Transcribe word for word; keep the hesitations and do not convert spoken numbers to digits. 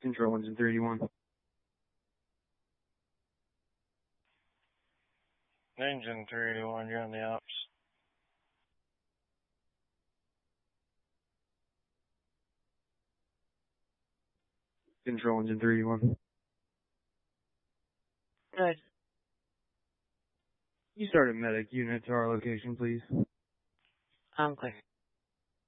Control engine three eighty-one. Engine three eighty-one, you're on the ops. Control engine three eighty-one. Good. You start a medic unit to our location, please. I'm clear.